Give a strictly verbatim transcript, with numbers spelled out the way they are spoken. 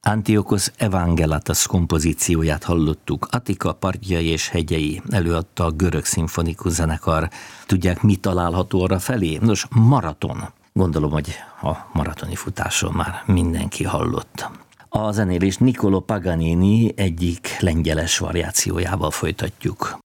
Antiochos Evangelatos kompozícióját hallottuk. Attika partjai és hegyei előadta a görög szimfonikus zenekar. Tudják, mi található arra felé? Nos, maraton. Gondolom, hogy a maratoni futásról már mindenki hallott. A zenélést Niccolò Paganini egyik lengyeles variációjával folytatjuk.